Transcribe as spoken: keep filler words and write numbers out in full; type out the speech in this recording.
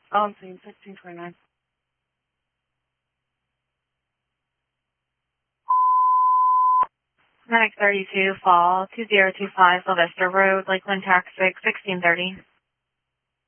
On scene, sixteen twenty-nine. Medic thirty-two, fall, two zero two five Sylvester Road, Lakeland, Taxic, sixteen thirty.